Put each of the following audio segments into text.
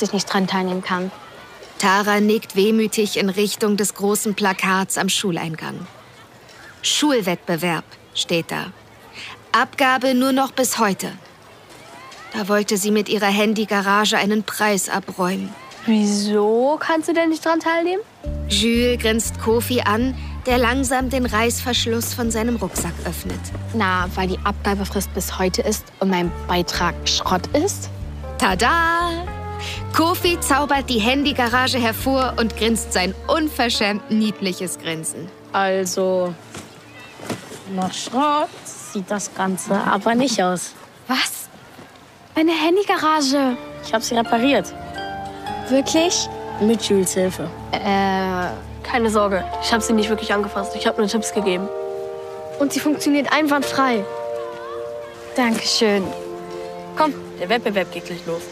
ich nicht dran teilnehmen kann. Tara nickt wehmütig in Richtung des großen Plakats am Schuleingang. Schulwettbewerb steht da. Abgabe nur noch bis heute. Da wollte sie mit ihrer Handygarage einen Preis abräumen. Wieso kannst du denn nicht dran teilnehmen? Jules grinst Kofi an, der langsam den Reißverschluss von seinem Rucksack öffnet. Na, weil die Abgabefrist bis heute ist und mein Beitrag Schrott ist? Tada! Kofi zaubert die Handygarage hervor und grinst sein unverschämt niedliches Grinsen. Also, nach Schrott sieht das Ganze aber nicht aus. Was? Eine Handygarage? Ich habe sie repariert. Wirklich? Mit Jules Hilfe. Keine Sorge. Ich habe sie nicht wirklich angefasst. Ich habe nur Tipps gegeben. Und sie funktioniert einwandfrei. Dankeschön. Komm, der Wettbewerb geht gleich los.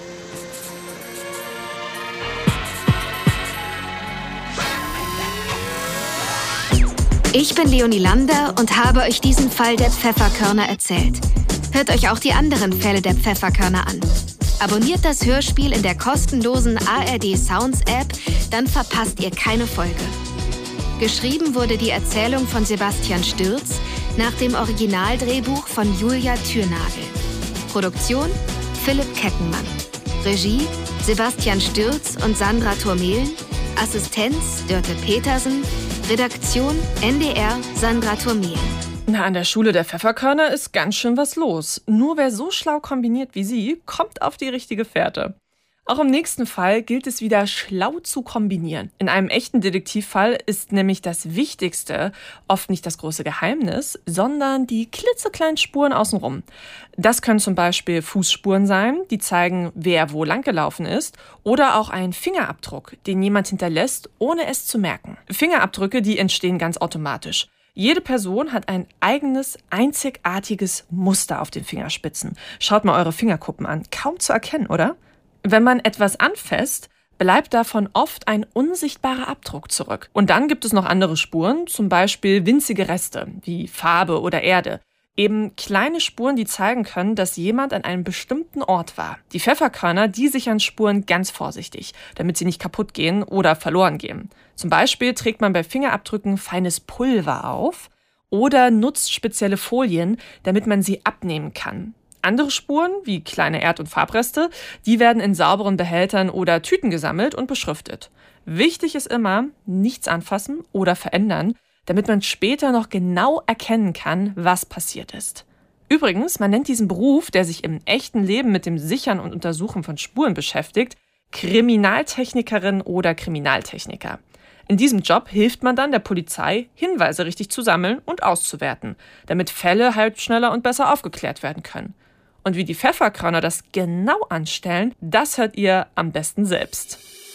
Ich bin Leonie Lander und habe euch diesen Fall der Pfefferkörner erzählt. Hört euch auch die anderen Fälle der Pfefferkörner an. Abonniert das Hörspiel in der kostenlosen ARD Sounds App, dann verpasst ihr keine Folge. Geschrieben wurde die Erzählung von Sebastian Stürz nach dem Originaldrehbuch von Julia Thürnagel. Produktion Philipp Kettenmann. Regie Sebastian Stürz und Sandra Thurmehlen. Assistenz Dörte Petersen. Redaktion NDR Sandra Thurmehlen. Na, an der Schule der Pfefferkörner ist ganz schön was los. Nur wer so schlau kombiniert wie sie, kommt auf die richtige Fährte. Auch im nächsten Fall gilt es wieder, schlau zu kombinieren. In einem echten Detektivfall ist nämlich das Wichtigste oft nicht das große Geheimnis, sondern die klitzekleinen Spuren außenrum. Das können zum Beispiel Fußspuren sein, die zeigen, wer wo langgelaufen ist, oder auch ein Fingerabdruck, den jemand hinterlässt, ohne es zu merken. Fingerabdrücke, die entstehen ganz automatisch. Jede Person hat ein eigenes, einzigartiges Muster auf den Fingerspitzen. Schaut mal eure Fingerkuppen an. Kaum zu erkennen, oder? Wenn man etwas anfasst, bleibt davon oft ein unsichtbarer Abdruck zurück. Und dann gibt es noch andere Spuren, zum Beispiel winzige Reste, wie Farbe oder Erde. Eben kleine Spuren, die zeigen können, dass jemand an einem bestimmten Ort war. Die Pfefferkörner, die sichern Spuren ganz vorsichtig, damit sie nicht kaputt gehen oder verloren gehen. Zum Beispiel trägt man bei Fingerabdrücken feines Pulver auf oder nutzt spezielle Folien, damit man sie abnehmen kann. Andere Spuren, wie kleine Erd- und Farbreste, die werden in sauberen Behältern oder Tüten gesammelt und beschriftet. Wichtig ist immer, nichts anfassen oder verändern, damit man später noch genau erkennen kann, was passiert ist. Übrigens, man nennt diesen Beruf, der sich im echten Leben mit dem Sichern und Untersuchen von Spuren beschäftigt, Kriminaltechnikerin oder Kriminaltechniker. In diesem Job hilft man dann der Polizei, Hinweise richtig zu sammeln und auszuwerten, damit Fälle halt schneller und besser aufgeklärt werden können. Und wie die Pfefferkörner das genau anstellen, das hört ihr am besten selbst.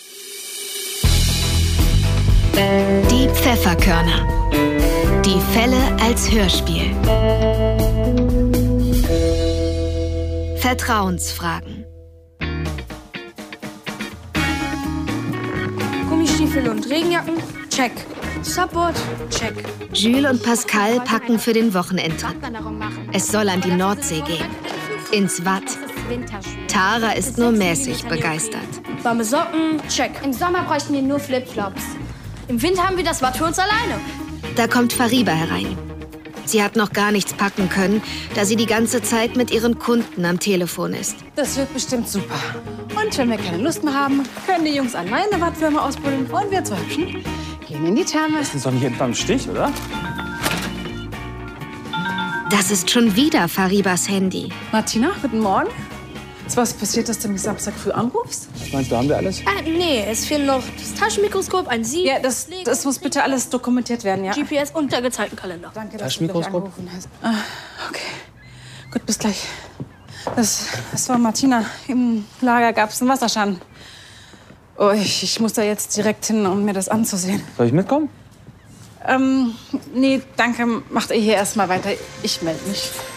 Die Pfefferkörner. Die Fälle als Hörspiel. Vertrauensfragen. Gummistiefel und Regenjacken? Check. Subboard? Check. Jules und Pascal packen für den Wochenendtrip. Es soll an die Nordsee gehen. Ins Watt. Tara ist nur mäßig begeistert. Warme Socken? Check. Im Sommer bräuchten wir nur Flipflops. Im Winter haben wir das Watt für uns alleine. Da kommt Fariba herein. Sie hat noch gar nichts packen können, da sie die ganze Zeit mit ihren Kunden am Telefon ist. Das wird bestimmt super. Und wenn wir keine Lust mehr haben, können die Jungs alleine Wattwürmer ausbuddeln und wir zwei Hübschen gehen in die Therme. Das ist doch nicht etwa im Stich, oder? Das ist schon wieder Faribas Handy. Martina, guten Morgen. Ist was passiert, dass du mich Samstag früh anrufst? Was meinst du, haben wir alles? Nee, es fehlen noch das Taschenmikroskop, ein Sieb. Ja, das muss bitte alles dokumentiert werden, ja? GPS und der Gezeitenkalender. Danke, dass Taschenmikroskop? du mich angerufen hast. Okay, gut, bis gleich. Das war Martina. Im Lager gab es einen Wasserschaden. Oh, ich muss da jetzt direkt hin, um mir das anzusehen. Soll ich mitkommen? Nee, danke. Macht ihr hier erst mal weiter. Ich melde mich.